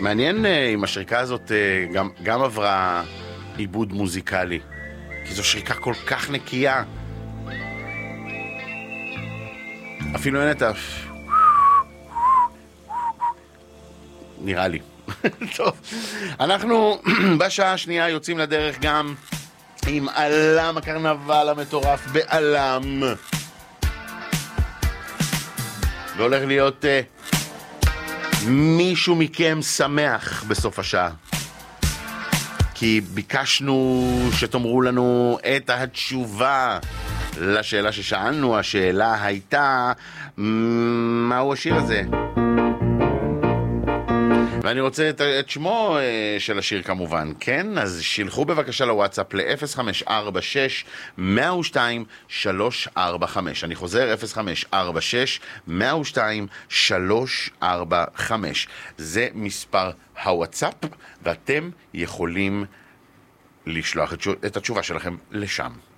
מעניין אם השריקה הזאת גם עברה עיבוד מוזיקלי, כי זו שריקה כל כך נקייה. אפילו אין את ה... נראה לי. טוב, אנחנו בשעה השנייה יוצאים לדרך גם עם עלם הקרנבל המטורף בעלם. והולך להיות מישהו מכם שמח בסוף השעה. כי ביקשנו שתאמרו לנו את התשובה לשאלה ששאלנו. השאלה הייתה, מהו השיר הזה? ואני רוצה את שמו של השיר כמובן, כן? אז שילחו בבקשה לוואטסאפ ל-0546-102-345. אני חוזר, 0546-102-345. זה מספר הוואטסאפ, ואתם יכולים לשלוח את התשובה שלכם לשם.